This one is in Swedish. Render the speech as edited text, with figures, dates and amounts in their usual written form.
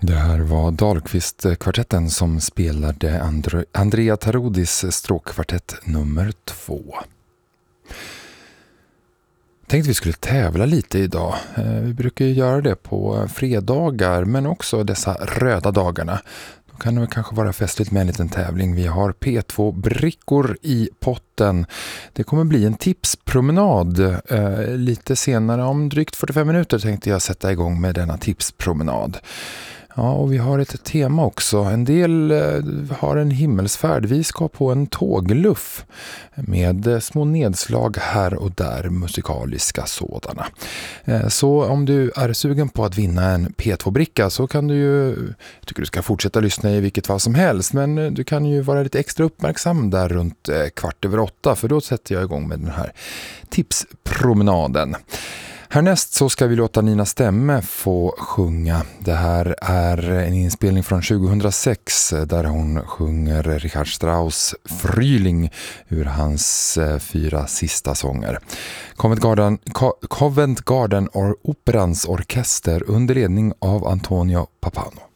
Det här var Dahlqvist-kvartetten som spelade Andrea Tarodis stråkkvartett nummer 2. Tänkte vi skulle tävla lite idag. Vi brukar ju göra det på fredagar men också dessa röda dagarna. Då kan det kanske vara festligt med en liten tävling. Vi har P2-brickor i potten. Det kommer bli en tipspromenad. Lite senare, om drygt 45 minuter, tänkte jag sätta igång med denna tipspromenad. Ja, och vi har ett tema också. En del har en himmelsfärd. Vi ska på en tågluff med små nedslag här och där, musikaliska sådana. Så om du är sugen på att vinna en P2-bricka så kan du ju, jag tycker du ska fortsätta lyssna i vilket fall som helst, men du kan ju vara lite extra uppmärksam där runt 7:15, för då sätter jag igång med den här tipspromenaden. Härnäst så ska vi låta Nina Stemme få sjunga. Det här är en inspelning från 2006 där hon sjunger Richard Strauss Frühling ur hans 4 sista sånger. Covent Garden Operans orkester under ledning av Antonio Papano.